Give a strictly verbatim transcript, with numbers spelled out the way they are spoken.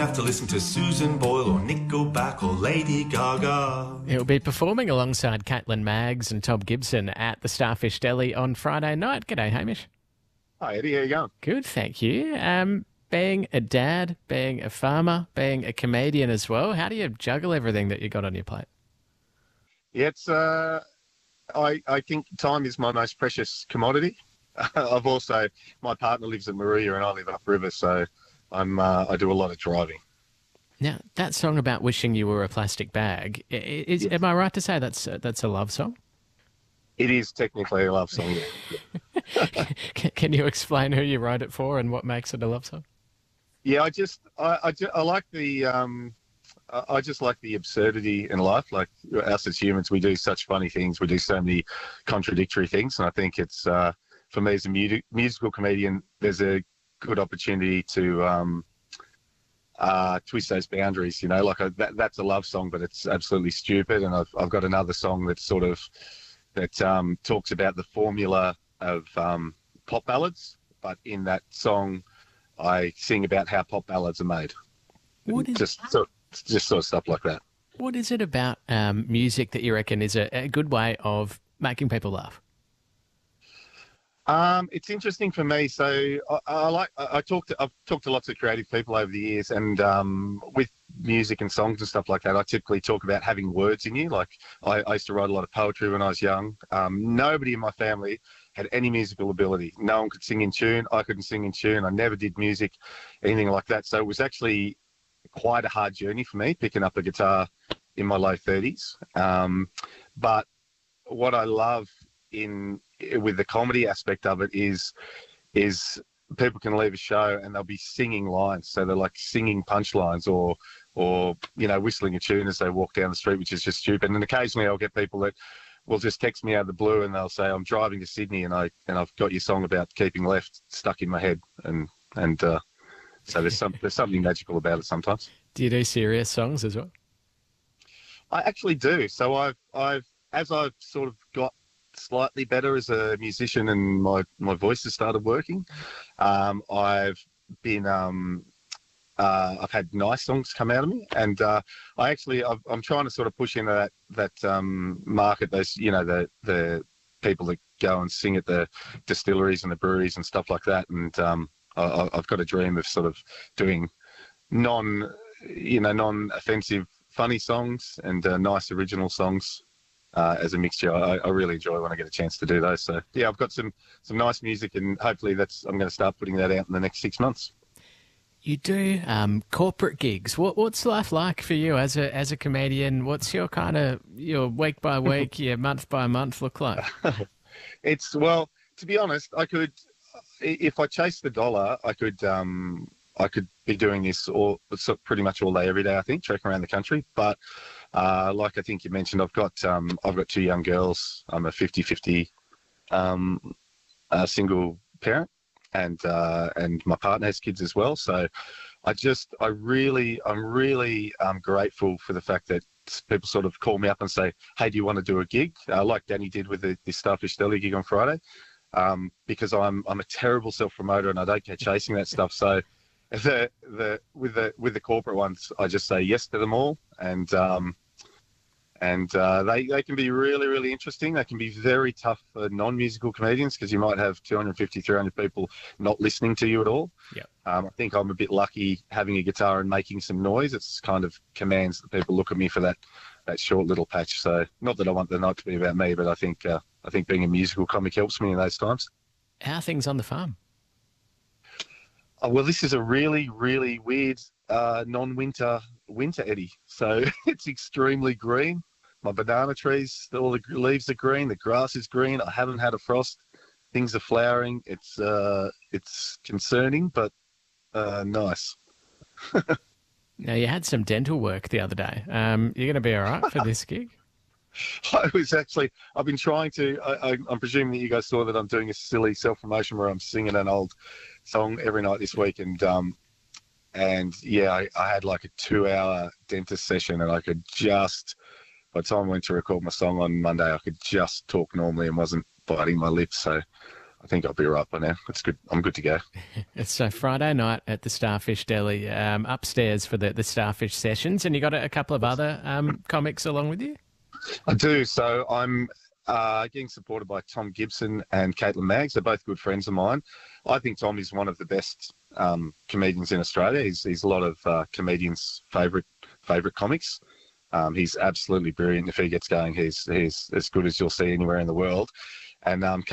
have to listen to Susan Boyle or Nickelback or Lady Gaga. He'll be performing alongside Caitlin Maggs and Tom Gibson at the Starfish Deli on Friday night. G'day, Hamish. Hi, Eddie. How you going? Good, thank you. Um, being a dad, being a farmer, being a comedian as well, how do you juggle everything that you got on your plate? Yeah, it's. Uh, I I think time is my most precious commodity. I've also my partner lives in Maria and I live upriver, so I'm uh, I do a lot of driving. Now, that song about wishing you were a plastic bag, is, Yes. am I right to say that's that's a love song? It is technically a love song. Yeah. Can, can you explain who you wrote it for and what makes it a love song? Yeah, I just I I, ju- I like the um I I just like the absurdity in life. Like us as humans, we do such funny things. We do so many contradictory things, and I think it's uh, for me as a mu- musical comedian, there's a good opportunity to um, uh, twist those boundaries. You know, like a, that, that's a love song, but it's absolutely stupid. And I've I've got another song that's sort of that um, talks about the formula of um, pop ballads, but in that song, I sing about how pop ballads are made. What is- just sort just sort of stuff like that. What is it about um, music that you reckon is a, a good way of making people laugh? Um, it's interesting for me. So I, I like I, I talked to, I've talked to lots of creative people over the years, and um, with music and songs and stuff like that, I typically talk about having words in you. Like I, I used to write a lot of poetry when I was young. Um, nobody in my family had any musical ability. No one could sing in tune. I couldn't sing in tune. I never did music, anything like that. So it was actually quite a hard journey for me picking up a guitar in my low thirties. Um, but what I love in with the comedy aspect of it is is people can leave a show and they'll be singing lines, so they're like singing punchlines or or you know whistling a tune as they walk down the street, which is just stupid. And occasionally I'll get people that will just text me out of the blue and they'll say, I'm driving to Sydney and I and I've got your song about keeping left stuck in my head, and and uh, so there's some there's something magical about it sometimes. Do you do serious songs as well? I actually do. So I've I've as I've sort of got slightly better as a musician and my, my voice has started working. Um, I've been um, uh, I've had nice songs come out of me, and uh, I actually I've, I'm trying to sort of push into that that um, market. Those you know the the people that go and sing at the distilleries and the breweries and stuff like that. And um, I, I've got a dream of sort of doing non you know non offensive funny songs and uh, nice original songs. Uh, as a mixture, I, I really enjoy when I get a chance to do those. So yeah, I've got some some nice music, and hopefully that's I'm going to start putting that out in the next six months. You do um, corporate gigs. What what's life like for you as a as a comedian? What's your kind of your week by week, your month by month look like? It's well, to be honest, I could if I chased the dollar, I could um, I could be doing this all so pretty much all day, every day. I think trekking around the country, but. Uh, like I think you mentioned, I've got um, I've got two young girls. I'm a fifty-fifty um, uh, single parent, and uh, and my partner has kids as well. So I just I really I'm really um, grateful for the fact that people sort of call me up and say, "Hey, do you want to do a gig?" Uh, like Danny did with the, the Starfish Deli gig on Friday, um, because I'm I'm a terrible self promoter and I don't get chasing that stuff. So. The the with the with the corporate ones, I just say yes to them all, and um, and uh, they they can be really really interesting. They can be very tough for non-musical comedians because you might have two hundred fifty, three hundred people not listening to you at all. Yeah, um, I think I'm a bit lucky having a guitar and making some noise. It's kind of commands that people look at me for that that short little patch. So not that I want the night to be about me, but I think uh, I think being a musical comic helps me in those times. How are things on the farm? Oh, well, this is a really, really weird uh, non-winter winter, Eddie. So it's extremely green. My banana trees, all the leaves are green. The grass is green. I haven't had a frost. Things are flowering. It's uh, it's concerning, but uh, nice. Now, you had some dental work the other day. Um, you're going to be all right for this gig? I was actually, I've been trying to, I, I, I'm presuming that you guys saw that I'm doing a silly self-promotion where I'm singing an old song every night this week. And, um, and yeah, I, I had like a two hour dentist session and I could just, by the time I went to record my song on Monday, I could just talk normally and wasn't biting my lips. So I think I'll be right by now. It's good. I'm good to go. So Friday night at the Starfish Deli, um, upstairs for the, the Starfish sessions, and you got a, a couple of other um, comics along with you? I do. So I'm uh, getting supported by Tom Gibson and Caitlin Maggs. They're both good friends of mine. I think Tom is one of the best um, comedians in Australia. He's, he's a lot of uh, comedians' favourite favourite comics. Um, he's absolutely brilliant. If he gets going, he's he's as good as you'll see anywhere in the world. And um,